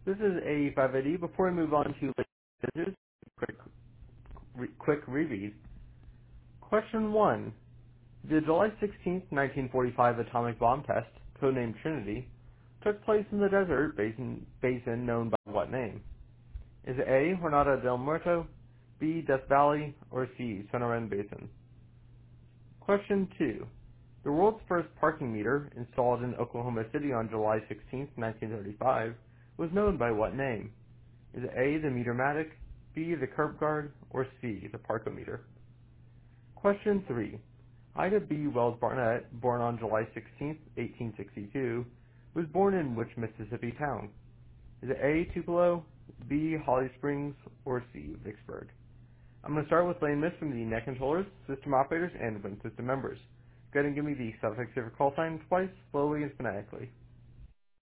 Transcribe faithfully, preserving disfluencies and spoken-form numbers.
This is A five I D. Before we move on to latest quick, re, quick reread. Question one. The July sixteenth, nineteen forty-five atomic bomb test, codenamed Trinity, took place in the desert basin, basin known by what name? Is it A. Jornada del Muerto, B. Death Valley, or C. Sonoran Basin? Question two. The world's first parking meter, installed in Oklahoma City on July sixteenth, nineteen thirty-five, was known by what name? Is it A. the Metermatic, B. the Curb Guard, or C. the Parkometer? Question three. Ida B. Wells Barnett, born on July sixteenth, eighteen sixty-two, was born in which Mississippi town? Is it A. Tupelo, B. Holly Springs, or C. Vicksburg? I'm going to start with laying this from the net controllers, system operators, and Win system members. Go ahead and give me the suffix of your call sign twice, slowly and phonetically.